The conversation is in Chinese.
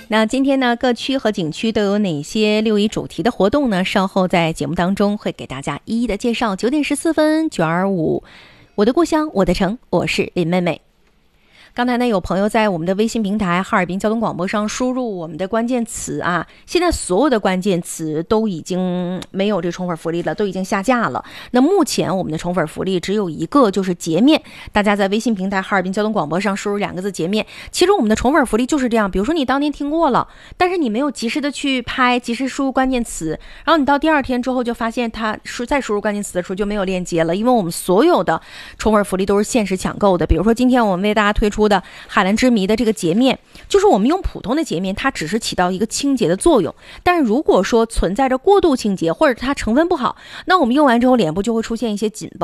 那今天呢，各区和景区都有哪些6·1主题的活动呢？稍后在节目当中会给大家一一的介绍。9点14分，925，我的故乡，我的城，我是林妹妹。刚才呢，有朋友在我们的微信平台哈尔滨交通广播上输入我们的关键词啊，现在所有的关键词都已经没有这宠粉福利了，都已经下架了。那目前我们的宠粉福利只有一个，就是洁面。大家在微信平台哈尔滨交通广播上输入2个字洁面。其实我们的宠粉福利就是这样，比如说你当年听过了，但是你没有及时的去拍，及时输入关键词，然后你到第2天之后就发现它再输入关键词的时候就没有链接了，因为我们所有的宠粉福利都是限时抢购的。比如说今天我们为大家推出的海蓝之谜的这个洁面，就是我们用普通的洁面，它只是起到一个清洁的作用，但是如果说存在着过度清洁或者它成分不好，那我们用完之后脸部就会出现一些紧